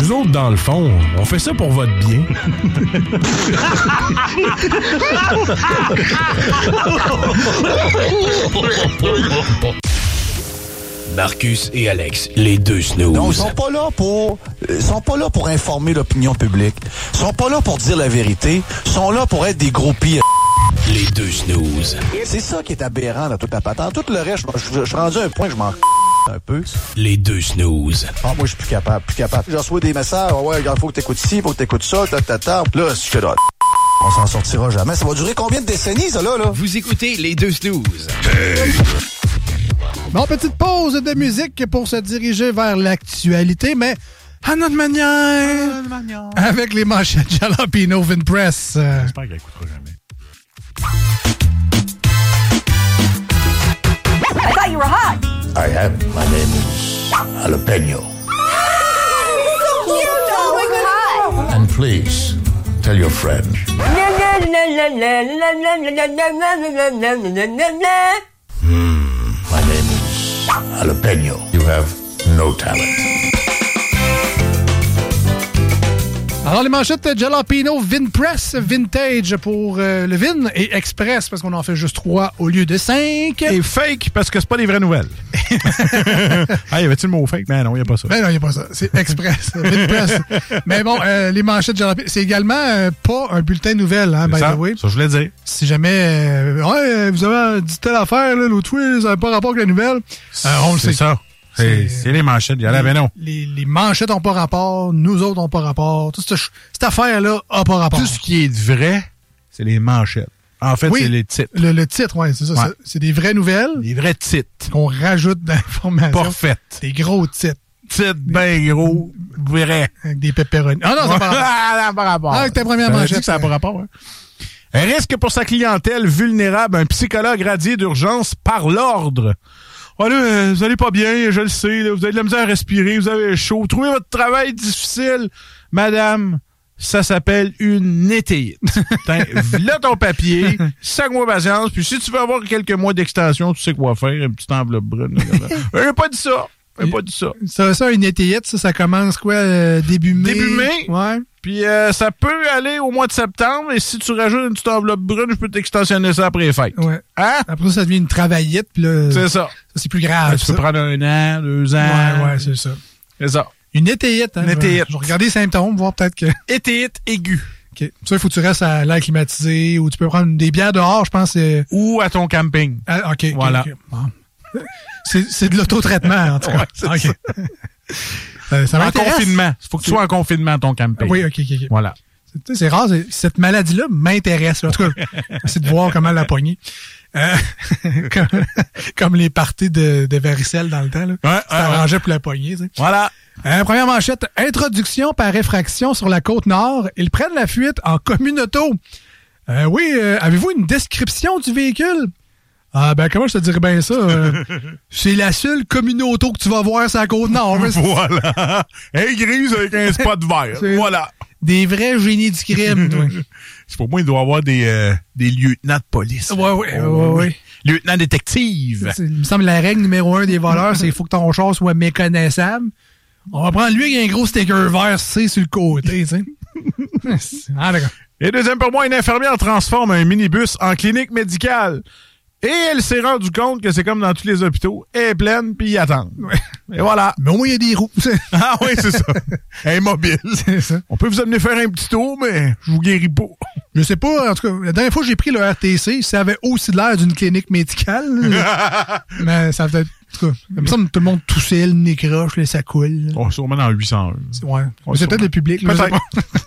Nous autres, dans le fond, on fait ça pour votre bien. Marcus et Alex, les deux snooze. Non, ils sont pas là pour informer l'opinion publique. Ils sont pas là pour dire la vérité. Ils sont là pour être des groupies. Les deux snooze. C'est ça qui est aberrant dans toute la patente. Tout le reste, je suis rendu à un point que je m'en un peu. Les deux snooze. Ah, moi, je suis plus capable. Je reçois des messages. Ouais, il faut que t'écoutes ci, faut que t'écoutes ça, Là, je suis là. On s'en sortira jamais. Ça va durer combien de décennies, ça, là? Vous écoutez les deux snooze. Bon, petite pause de musique pour se diriger vers l'actualité, mais à notre manière. Avec les manchettes Jalapeno Vinpress. J'espère qu'elle écoutera jamais. I thought you were hot. I am. My name is Jalapeno. So cute. Oh my God. And please, tell your friend. My name is Jalapeno. You have no talent. Alors, les manchettes Jalapeno Vinpress Vintage pour le Vin et Express parce qu'on en fait juste 3 au lieu de 5. Et fake parce que c'est pas des vraies nouvelles. Ah, y avait-tu le mot fake? Ben non, y a pas ça. Ben non, y a pas ça. C'est Express, Vinpress. Mais bon, les manchettes Jalapeno, c'est également pas un bulletin de nouvelles, hein, by the way. Ça, je voulais dire. Si jamais, vous avez dit telle affaire, là, l'autre fois, ça n'a pas rapport avec la nouvelle. On le sait. C'est ça. C'est les manchettes. Il y en avait non. Les manchettes n'ont pas rapport. Nous autres n'ont pas rapport. Toute cette affaire-là n'a pas rapport. Tout ce qui est vrai, c'est les manchettes. En fait, c'est les titres. Le titre, oui, c'est ça. Ouais. C'est des vraies nouvelles. Des vrais titres. Qu'on rajoute d'informations. Pas faites. Des gros titres. Titres bien gros, vrais. Avec des pepperonis. Ah non, ça n'a pas rapport. Ça n'a pas rapport. Avec ta première manchette. Ça n'a pas rapport, hein. Un risque pour sa clientèle vulnérable, un psychologue radié d'urgence par l'ordre. Oh là, vous allez pas bien, je le sais, là, vous avez de la misère à respirer, vous avez chaud, vous trouvez votre travail difficile. Madame, ça s'appelle une étéite. Là ton papier, 5 mois de patience, puis si tu veux avoir quelques mois d'extension, tu sais quoi faire, une petite enveloppe brune. J'ai pas dit ça. J'ai pas dit ça. Ça, une étéite, ça commence quoi, début mai? Début mai. Ouais. Puis ça peut aller au mois de septembre, et si tu rajoutes une petite enveloppe brune, je peux t'extensionner ça après les fêtes. Ouais. Hein? Après ça devient une travaillette, puis là... C'est ça. C'est plus grave, tu peux prendre 1 an, 2 ans. Ouais, c'est ça. C'est ça. Une étéite, hein? Une étéite. Je vais regarder les symptômes, voir peut-être que... Étéite aiguë. OK. Ça, il faut que tu restes à l'air climatisé, ou tu peux prendre des bières dehors, je pense. Ou à ton camping. Ah, OK. Voilà. Okay. Bon. C'est de l'autotraitement, en tout cas. Ouais, OK. Ça en confinement. Il faut que tu sois en confinement, ton camping. Oui, OK. Voilà. C'est rare, cette maladie-là m'intéresse. En tout cas, c'est de voir comment la pogner. Comme les parties de varicelle dans le temps. Là. Ouais, c'est arrangé pour la poignée. Voilà. Première manchette. Introduction par effraction sur la Côte-Nord. Ils prennent la fuite en communauto. Avez-vous une description du véhicule? Ah, ben, comment je te dirais bien ça? C'est la seule communauto que tu vas voir sur la Côte-Nord. Voilà. Elle grise avec un spot vert. Voilà. Des vrais génies du crime. C'est pour moi, il doit y avoir des lieutenants de police. Oui. Lieutenant détective. Il me semble que la règle numéro 1 des voleurs, c'est qu'il faut que ton char soit méconnaissable. On va prendre lui qui a un gros sticker vert, c'est sur le côté, tu sais. Ah, d'accord. Et deuxième pour moi, une infirmière transforme un minibus en clinique médicale. Et elle s'est rendue compte que c'est comme dans tous les hôpitaux. Elle est pleine, puis ils attendent. Ouais. Et voilà. Mais au moins, il y a des roues. Ah oui, c'est ça. Elle est mobile. C'est ça. On peut vous amener faire un petit tour, mais je vous guéris pas. Je sais pas, en tout cas, la dernière fois que j'ai pris le RTC, ça avait aussi l'air d'une clinique médicale. Mais ça peut être... En tout cas, il me semble que tout le monde toussait, le nez croche, ça coule. Oh, sûrement dans 801. Ouais. C'est peut-être le public. Peut-être.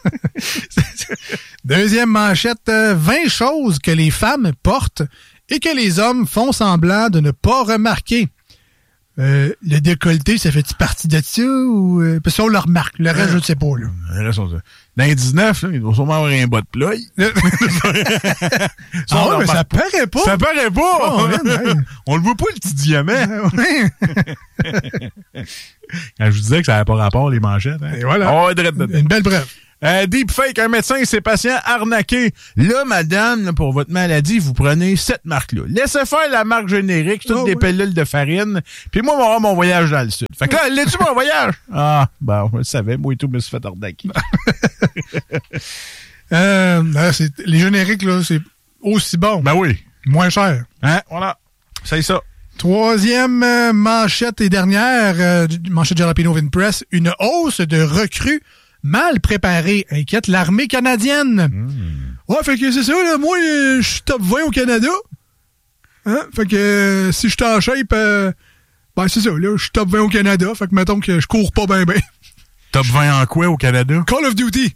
Deuxième manchette. 20 choses que les femmes portent et que les hommes font semblant de ne pas remarquer. Le décolleté, ça fait-tu partie de ça? Ou parce qu'on le remarque. Le reste, je ne sais pas. Là. Le reste, dans les 19, là, il doit sûrement avoir un bas de ploie. Mais ça paraît pas. Ça paraît pas. Oh, ouais. On le voit pas, le petit diamant. Quand je vous disais que ça n'avait pas rapport, les manchettes. Hein? Et voilà. Oh, une belle preuve. Deepfake, un médecin et ses patients arnaqués. Là, madame, là, pour votre maladie, vous prenez cette marque-là. Laissez faire la marque générique, toutes des pilules de farine, puis moi, m'aura mon voyage dans le sud. Fait que là, l'as-tu mon voyage? Ah, bon, je le savais, moi et tout, je me suis fait arnaquer. Les génériques, là, c'est aussi bon. Ben oui. Moins cher. Hein, voilà. C'est ça. Troisième manchette et dernière, manchette Jalapeno Vinpress, une hausse de recrues mal préparées inquiète l'armée canadienne. Ouais, fait que c'est ça, là, moi, je suis top 20 au Canada. Hein? Fait que si je suis en shape, ben c'est ça, là, je suis top 20 au Canada. Fait que mettons que je cours pas ben. Top 20 en quoi au Canada? Call of Duty.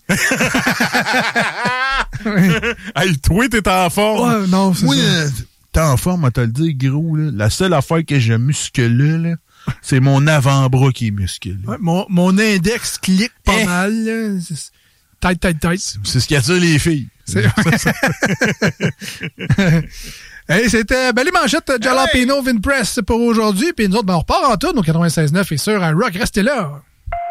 Hey, toi, t'es en forme. Ouais, non, c'est ça. T'es en forme, on te le dire, gros. Là. La seule affaire que je muscule, là, c'est mon avant-bras qui est musculé. Ouais, mon index clique pas mal. Là. Tête. C'est ce qui attire les filles. Hey, c'était les manchettes Jalapeno Vinpress pour aujourd'hui. Puis nous autres, on repart en tourne au 96.9 et sur un rock. Restez là.